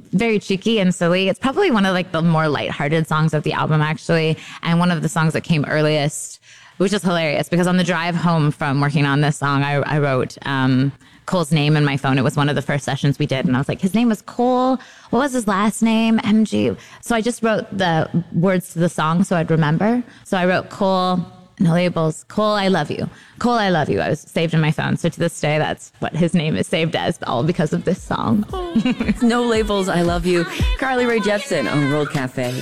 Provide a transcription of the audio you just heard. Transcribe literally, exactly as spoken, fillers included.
very cheeky and silly. It's probably one of like the more lighthearted songs of the album, actually. And one of the songs that came earliest, which is hilarious because on the drive home from working on this song, I, I wrote um, Cole's name in my phone. It was one of the first sessions we did. And I was like, his name was Cole. What was his last name? M G. So I just wrote the words to the song so I'd remember. So I wrote Cole, no labels, Cole, I love you. Cole, I love you. I was saved in my phone. So to this day, that's what his name is saved as, all because of this song. No labels, I love you. Carly Rae Jepsen on World Cafe.